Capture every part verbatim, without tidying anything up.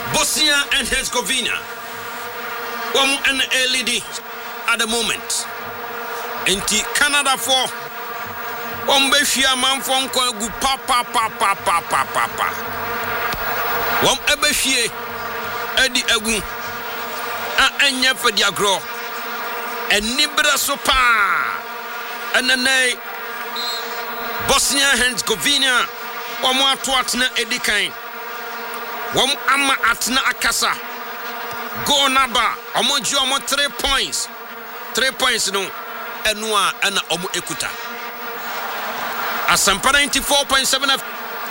Bosnia and Herzegovina. One an L E D at the moment. Enti Canada for one beshia man from Kwagu papa papa papa papa. One ebeshie Eddie Agu a enya for the agro and Nibra sopa and then Bosnia and Herzegovina one more twatna Eddie Kain. One ama atna akasa. Go naba. Omo ju omo three points. Three points no. Enua ana omo ekuta. Asampa ninety-four point seven F.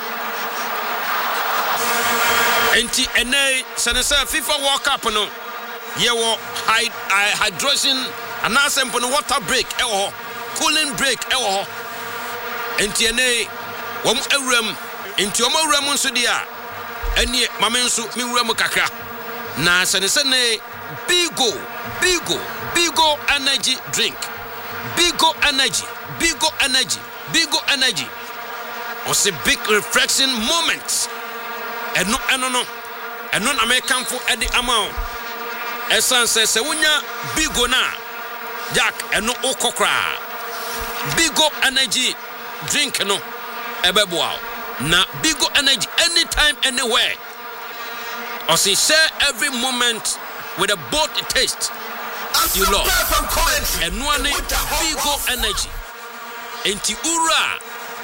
Enti ene senesa FIFA World Cup no. Ye wo hydration anasempo no water break e wo. Cooling break e wo. Enti ene wom ewram. Enti omo ewram nso dia. Eni mamensu mi wura kakra na senesene bigo bigo bigo energy drink bigo energy bigo energy bigo energy was a big reflection moment eno eno no eno na me kamfo edi amount esan se se wonya bigo na jack eno okokra bigo energy drink no ebeboa na bigo energy anytime anywhere or say share every moment with a bold taste you love and one bigo energy enti ura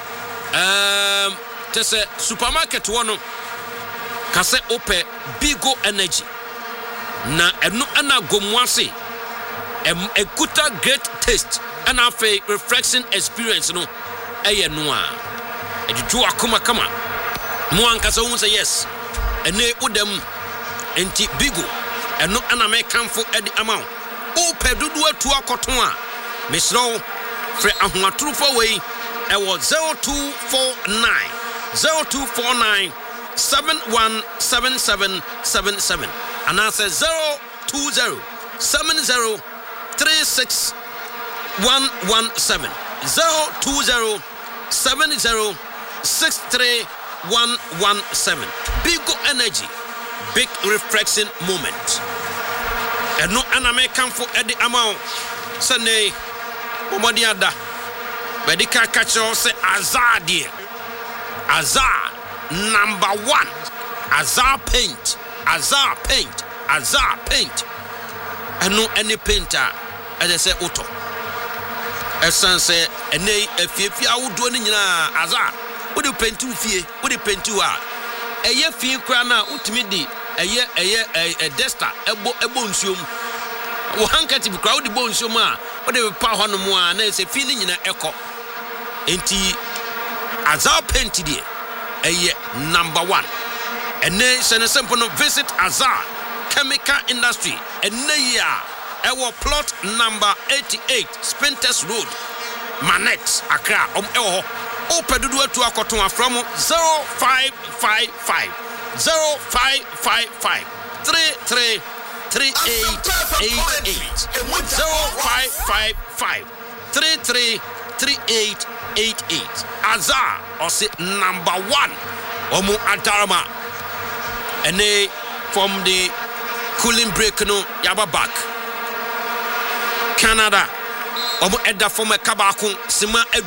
um tese supermarket wono kase ope bigo energy na enu ana gomwase em ekuta great taste and afa reflection experience no eye no a ejuju akoma kama mo ankasa hu say yes ene udem enti bigo eno ana me kamfo edi amount o pedudu atu akoton a mesro fre ahoatrufo wei e wo zero two four nine zero two four nine seven one seven seven seven seven and I say zero two zero seven zero three six one one seven zero two zero seven zero six three one one seven. Bigo energy, big reflection moment. And no aname come for Eddie amount. Sunday, Omodiada. Medica catcher say Azar dear. Azar number one. Azar paint. Azar paint. Azar paint. And no any painter, as I say, Otto. As son say, and nay, if you are doing Azar. What do paint to fear? What do paint to are? A year fee crana, ultimately, a year, a year, a desta, a bonsium. O handkerchief crowd the bonsuma, what they will power on more, and there's a feeling in an echo. Enti Azar painted it, a year number one. And then send a sample of visit Azar chemical industry, and near our plot number eighty-eight, Spinters Road, Manet, Accra, um, oh. O pedudu atu akoton from zero five five five zero five five five three three three eight eight eight zero five five five three three three eight eight eight Azar or say number one omu adarama ene from the cooling break no yaba back Canada omu edda from a kabakun sima